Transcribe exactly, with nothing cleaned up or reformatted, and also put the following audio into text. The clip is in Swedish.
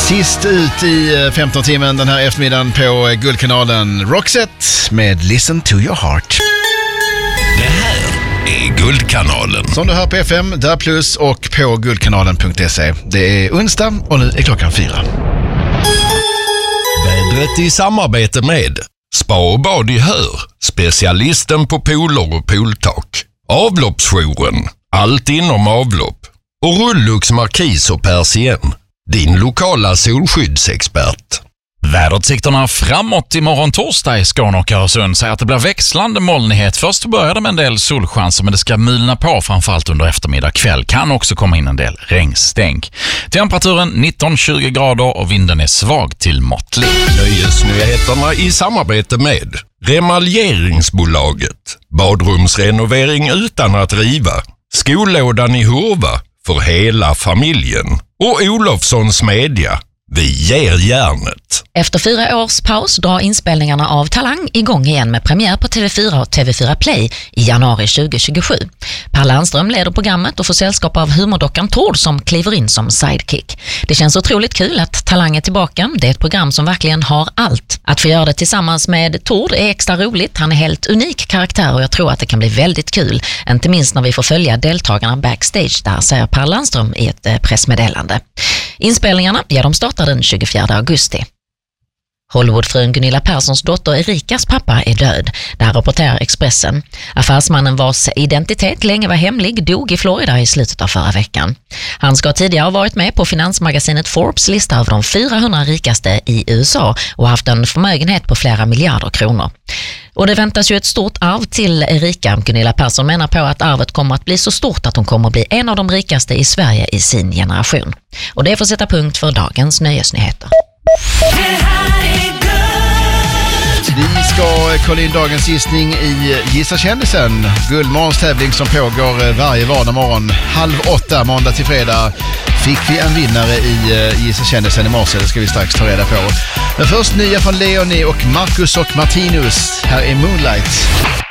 Sist ut i femton timmen den här eftermiddagen på Guldkanalen. Roxette med Listen to your heart. Det här är Guldkanalen. Som du hör på F M, där plus och på guldkanalen punkt se. Det är onsdag och nu är klockan fyra. Vädret i samarbete med Spa och bad i Hör, specialisten på pooler och pooltak. Avloppsjouren, allt inom avlopp. Och Rullux Markis och Persien, din lokala solskyddsexpert. Väderutsikterna framåt imorgon torsdag i Skåne och Öresund säger att det blir växlande molnighet. Först börjar det med en del solchanser, men det ska mulna på framförallt under eftermiddag kväll. Kan också komma in en del regnstänk. Temperaturen nitton till tjugo grader och vinden är svag till måttlig. Nöjesnyheterna i samarbete med Remaljeringsbolaget. Badrumsrenovering utan att riva. Skolådan i Hurva för hela familjen. Och Olofssons Media. Vi ger järnet. Efter fyra års paus drar inspelningarna av Talang igång igen med premiär på T V fyra och T V fyra Play i januari tjugo tjugosju. Per Landström leder programmet och får sällskap av humordockan Tord som kliver in som sidekick. Det känns otroligt kul att Talang är tillbaka. Det är ett program som verkligen har allt. Att få göra det tillsammans med Tord är extra roligt. Han är helt unik karaktär och jag tror att det kan bli väldigt kul. Inte minst när vi får följa deltagarna backstage där, säger Per Landström i ett pressmeddelande. Inspelningarna, ja, de startar den tjugofjärde augusti. Hollywoodfrun Gunilla Perssons dotter Erikas pappa är död. Där rapporterar Expressen. Affärsmannen vars identitet länge var hemlig dog i Florida i slutet av förra veckan. Han ska tidigare ha varit med på finansmagasinet Forbes lista över de fyrahundra rikaste i U S A och haft en förmögenhet på flera miljarder kronor. Och det väntas ju ett stort arv till Erika. Gunilla Persson menar på att arvet kommer att bli så stort att hon kommer att bli en av de rikaste i Sverige i sin generation. Och det får sätta punkt för dagens nöjesnyheter. Vi ska kolla in dagens gissning i Gissa kändisen. Guldmorgons tävling som pågår varje vardagsmorgon. Halv åtta, måndag till fredag, fick vi en vinnare i Gissa kändisen i morse. Det ska vi strax ta reda på. Men först nya från Leonie och Marcus och Martinus. Här är Moonlight.